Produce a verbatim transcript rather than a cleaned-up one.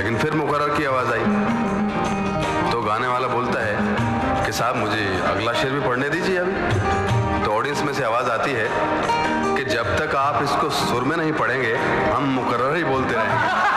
लेकिन फिर मुकर्रर की आवाज़ आई तो गाने वाला बोलता है कि साहब मुझे अगला शेर भी पढ़ने दीजिए अभी। तो ऑडियंस में से आवाज़ आती है कि जब तक आप इसको सुर में नहीं पढ़ेंगे हम मुकर्रर ही बोलते रहेंगे।